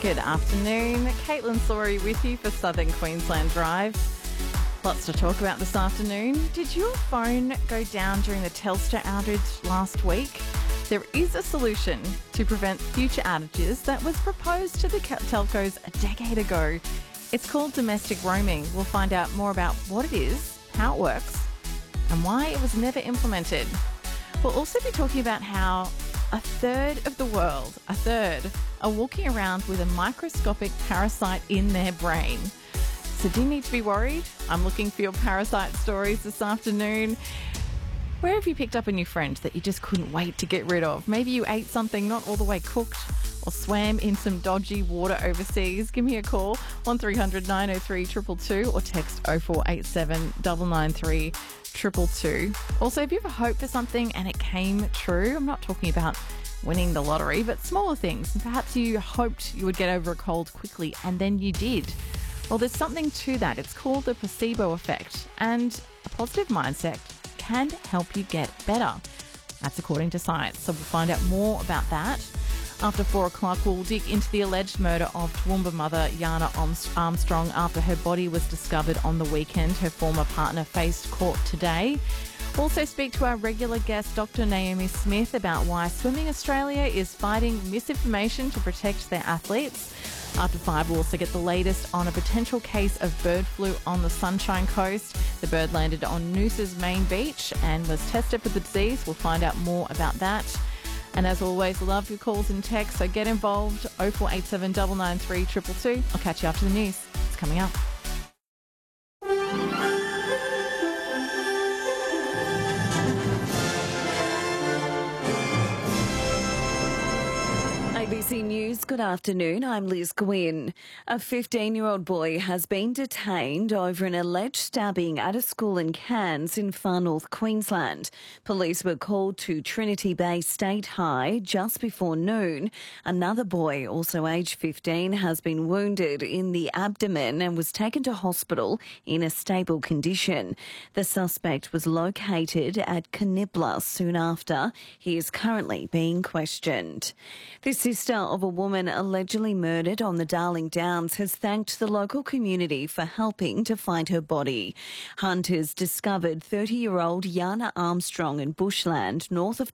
Good afternoon. Caitlin Sorry with you for Southern Queensland Drive. Lots to talk about this afternoon. Did your phone go down during the Telstra outage last week? There is a solution to prevent future outages that was proposed to the telcos a decade ago. It's called domestic roaming. We'll find out more about what it is, how it works, and why it was never implemented. We'll also be talking about how a third of the world, are walking around with a microscopic parasite in their brain. So do you need to be worried? I'm looking for your parasite stories this afternoon. Where have you picked up a new friend that you just couldn't wait to get rid of? Maybe you ate something not all the way cooked or swam in some dodgy water overseas. Give me a call, 1300 903 222 or text 0487 993 222. Also, have you ever hoped for something and it came true? I'm not talking about winning the lottery, but smaller things. Perhaps you hoped you would get over a cold quickly and then you did. Well, there's something to that. It's called the placebo effect, and a positive mindset can help you get better. That's according to science. So we'll find out more about that. After 4 o'clock, we'll dig into the alleged murder of Toowoomba mother Yana Armstrong after her body was discovered on the weekend. Her former partner faced court today. We'll also speak to our regular guest, Dr. Naomi Smith, about why Swimming Australia is fighting misinformation to protect their athletes. After 5, we'll also get the latest on a potential case of bird flu on the Sunshine Coast. The bird landed on Noosa's main beach and was tested for the disease. We'll find out more about that. And as always, love your calls and texts, so get involved, 0487 993 222. I'll catch you after the news. It's coming up. ABC News, good afternoon. I'm Liz Gwynn. A 15-year-old boy has been detained over an alleged stabbing at a school in Cairns in far north Queensland. Police were called to Trinity Bay State High just before noon. Another boy, also aged 15, has been wounded in the abdomen and was taken to hospital in a stable condition. The suspect was located at Canibla soon after. He is currently being questioned. The sister of a woman allegedly murdered on the Darling Downs has thanked the local community for helping to find her body. Hunters discovered 30-year-old Yana Armstrong in bushland north of